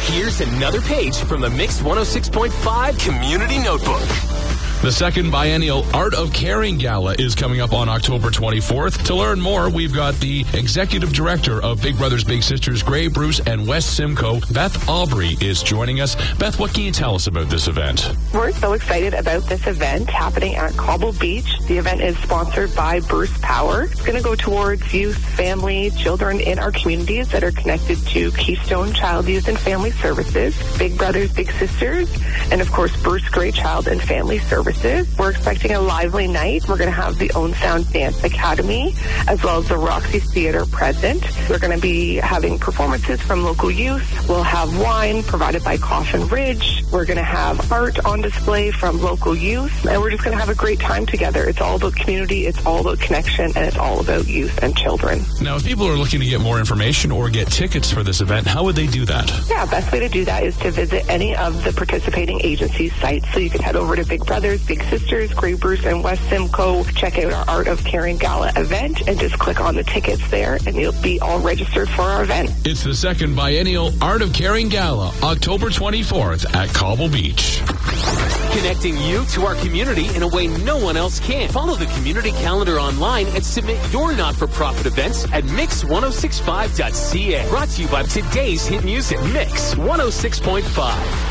Here's another page from the Mix 106.5 Community Notebook. The second biennial Art of Caring Gala is coming up on October 24th. To learn more, we've got the Executive Director of Big Brothers Big Sisters, Grey Bruce and West Simcoe, Beth Aubrey, is joining us. Beth, what can you tell us about this event? We're so excited about this event happening at Cobble Beach. The event is sponsored by Bruce Power. It's going to go towards youth, family, children in our communities that are connected to Keystone Child, Youth and Family Services, Big Brothers Big Sisters, and of course Bruce Grey Child and Family Services. We're expecting a lively night. We're going to have the Own Sound Dance Academy as well as the Roxy Theatre present. We're going to be having performances from local youth. We'll have wine provided by Coffin Ridge. We're going to have art on display from local youth, and we're just going to have a great time together. It's all about community, it's all about connection, and it's all about youth and children. Now, if people are looking to get more information or get tickets for this event, how would they do that? Yeah, best way to do that is to visit any of the participating agencies' sites. So you could head over to Big Brothers Big Sisters, Grey Bruce, and West Simcoe. Check out our Art of Caring Gala event and just click on the tickets there, and you'll be all registered for our event. It's the second biennial Art of Caring Gala, October 24th at Cobble Beach. Connecting you to our community in a way no one else can. Follow the community calendar online and submit your not-for-profit events at mix1065.ca. Brought to you by today's hit music, Mix 106.5.